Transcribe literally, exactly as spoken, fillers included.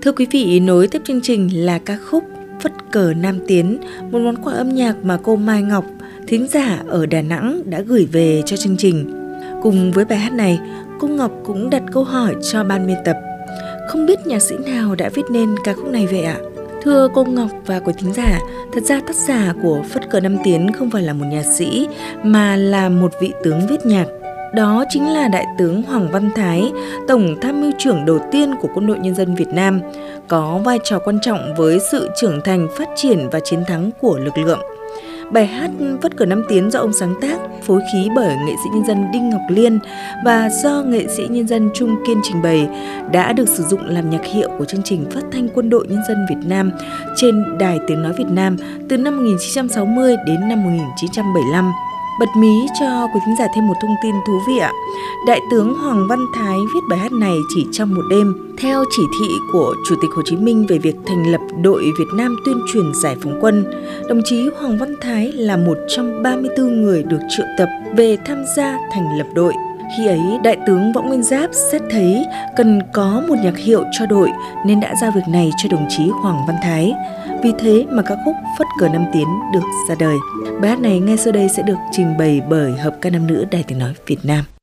Thưa quý vị, nối tiếp chương trình là ca khúc Phất Cờ Nam Tiến, một món quà âm nhạc mà cô Mai Ngọc, thính giả ở Đà Nẵng đã gửi về cho chương trình. Cùng với bài hát này, cô Ngọc cũng đặt câu hỏi cho ban biên tập. Không biết nhạc sĩ nào đã viết nên ca khúc này vậy ạ? Thưa cô Ngọc và quý thính giả, thật ra tác giả của Phất Cờ Nam Tiến không phải là một nhạc sĩ mà là một vị tướng viết nhạc. Đó chính là Đại tướng Hoàng Văn Thái, Tổng tham mưu trưởng đầu tiên của Quân đội Nhân dân Việt Nam, có vai trò quan trọng với sự trưởng thành, phát triển và chiến thắng của lực lượng. Bài hát Phất Cờ Nam Tiến do ông sáng tác, phối khí bởi nghệ sĩ nhân dân Đinh Ngọc Liên và do nghệ sĩ nhân dân Trung Kiên trình bày, đã được sử dụng làm nhạc hiệu của chương trình phát thanh Quân đội Nhân dân Việt Nam trên Đài Tiếng Nói Việt Nam từ năm một nghìn chín trăm sáu mươi đến năm một nghìn chín trăm bảy mươi lăm. Bật mí cho quý thính giả thêm một thông tin thú vị ạ. Đại tướng Hoàng Văn Thái viết bài hát này chỉ trong một đêm. Theo chỉ thị của Chủ tịch Hồ Chí Minh về việc thành lập đội Việt Nam tuyên truyền giải phóng quân, đồng chí Hoàng Văn Thái là một trong ba mươi tư người được triệu tập về tham gia thành lập đội. Khi ấy, Đại tướng Võ Nguyên Giáp xét thấy cần có một nhạc hiệu cho đội nên đã giao việc này cho đồng chí Hoàng Văn Thái. Vì thế mà ca khúc Phất Cờ Nam Tiến được ra đời. Bài hát này ngay sau đây sẽ được trình bày bởi Hợp ca nam nữ Đài Tiếng Nói Việt Nam.